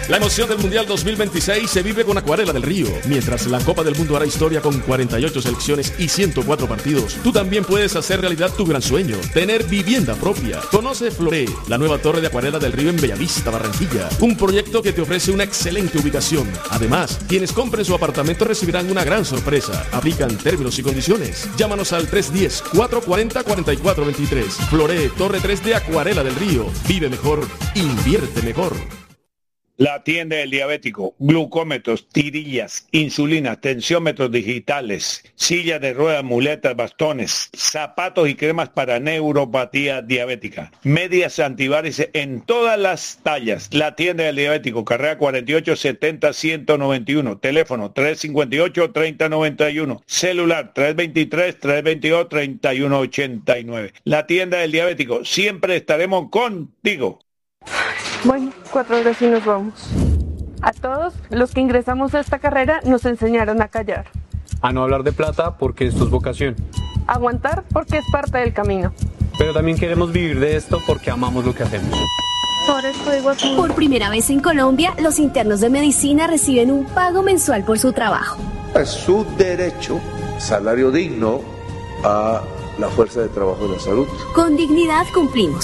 La emoción del Mundial 2026 se vive con Acuarela del Río. Mientras la Copa del Mundo hará historia con 48 selecciones y 104 partidos, tú también puedes hacer realidad tu gran sueño, tener vivienda propia. Conoce Floré, la nueva torre de Acuarela del Río en Bellavista, Barranquilla. Un proyecto que te ofrece una excelente ubicación. Además, quienes compren su apartamento recibirán una gran sorpresa. Aplican términos y condiciones. Llámanos al 310-440-4423. Floré, Torre 3 de Acuarela del Río. Vive mejor, invierte mejor. La tienda del diabético, glucómetros, tirillas, insulina, tensiómetros digitales, sillas de ruedas, muletas, bastones, zapatos y cremas para neuropatía diabética, medias antivarices en todas las tallas. La tienda del diabético, carrera 48 70 191, teléfono 358-3091, celular 323-322-3189. La tienda del diabético, siempre estaremos contigo. Bueno, 4 horas y nos vamos. A todos los que ingresamos a esta carrera nos enseñaron a callar. A no hablar de plata porque esto es vocación. Aguantar porque es parte del camino. Pero también queremos vivir de esto porque amamos lo que hacemos. Por primera vez en Colombia, los internos de medicina reciben un pago mensual por su trabajo. Es su derecho, salario digno a la fuerza de trabajo de la salud. Con dignidad cumplimos.